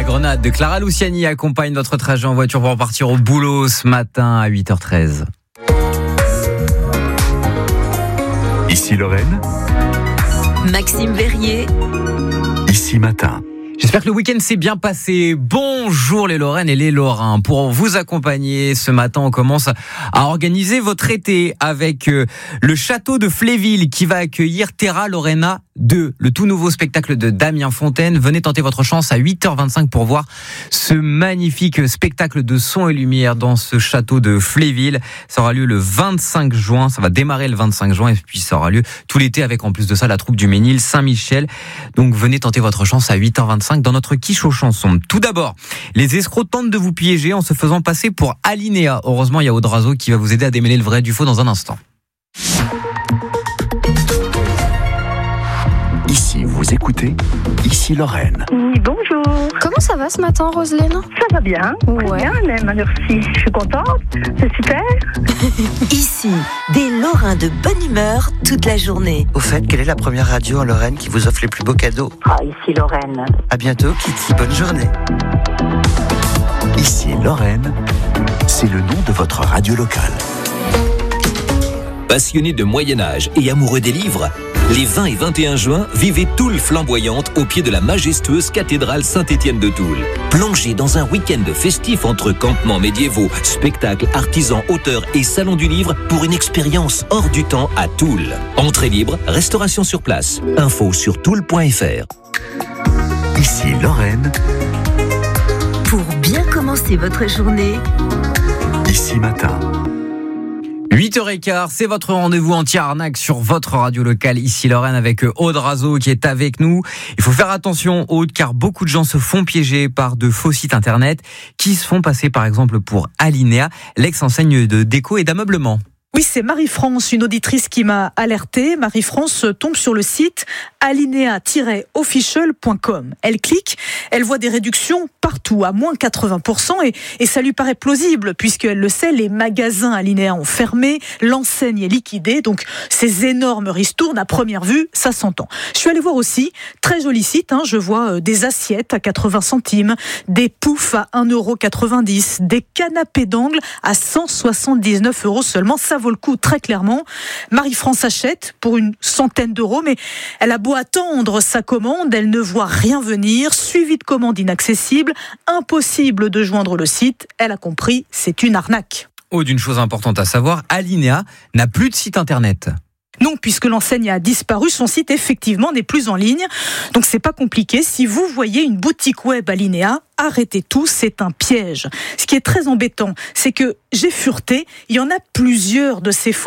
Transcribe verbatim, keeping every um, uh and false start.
Grenade de Clara Luciani accompagne notre trajet en voiture pour partir au boulot ce matin à huit heures treize. Ici Lorraine. Maxime Verrier. Ici Matin. J'espère que le week-end s'est bien passé. Bonjour les Lorraines et les Lorrains. Pour vous accompagner ce matin, on commence à organiser votre été avec le château de Fléville qui va accueillir Terra Lorena deux, le tout nouveau spectacle de Damien Fontaine. Venez tenter votre chance à huit heures vingt-cinq pour voir ce magnifique spectacle de son et lumière dans ce château de Fléville. Ça aura lieu le vingt-cinq juin, ça va démarrer le vingt-cinq juin et puis ça aura lieu tout l'été avec en plus de ça la troupe du Ménil Saint-Michel. Donc venez tenter votre chance à huit heures vingt-cinq dans notre quiche aux chansons. Tout d'abord, les escrocs tentent de vous piéger en se faisant passer pour Alinéa. Heureusement, il y a Audrazo qui va vous aider à démêler le vrai du faux dans un instant. Ici, vous écoutez, ici Lorraine. Oui, bonjour. Comment ça va ce matin, Roselyne ? Ça va bien. Ouais. Bien, même, merci. Je suis contente. C'est super. Ici, des Lorrains de bonne humeur toute la journée. Au fait, quelle est la première radio en Lorraine qui vous offre les plus beaux cadeaux ? Ah, ici Lorraine. À bientôt, Kitty. Bonne journée. Ici Lorraine, c'est le nom de votre radio locale. Passionnés de Moyen-Âge et amoureux des livres, les vingt et vingt et un juin, vivez Toul flamboyante au pied de la majestueuse cathédrale Saint-Étienne de Toul. Plongez dans un week-end festif entre campements médiévaux, spectacles, artisans, auteurs et salons du livre pour une expérience hors du temps à Toul. Entrée libre, restauration sur place. Info sur toul point f r. Ici Lorraine. Pour bien commencer votre journée, Ici Matin. huit heures quinze, c'est votre rendez-vous anti-arnaque sur votre radio locale, ici Lorraine, avec Audrazo qui est avec nous. Il faut faire attention, Aude, car beaucoup de gens se font piéger par de faux sites internet qui se font passer par exemple pour Alinéa, l'ex-enseigne de déco et d'ameublement. Oui, c'est Marie-France, une auditrice qui m'a alertée. Marie-France tombe sur le site alinéa tiret official point com. Elle clique, elle voit des réductions partout, à moins quatre-vingts pour cent, et, et ça lui paraît plausible, puisqu'elle le sait, les magasins Alinéa ont fermé, l'enseigne est liquidée, donc ces énormes ristournes, à première vue, ça s'entend. Je suis allée voir aussi, très joli site, hein, je vois euh, des assiettes à quatre-vingts centimes, des poufs à un euro quatre-vingt-dix, des canapés d'angle à cent soixante-dix-neuf euros seulement, ça vaut le coup très clairement. Marie-France achète pour une centaine d'euros, mais elle a beau attendre sa commande, elle ne voit rien venir, suivi de commande inaccessible, impossible de joindre le site. Elle a compris, c'est une arnaque. Oh, d'une chose importante à savoir, Alinéa n'a plus de site internet. Non, puisque l'enseigne a disparu, son site effectivement n'est plus en ligne. Donc c'est pas compliqué. Si vous voyez une boutique web Alinéa, arrêtez tout, c'est un piège. Ce qui est très embêtant, c'est que j'ai fureté, il y en a plusieurs de ces faux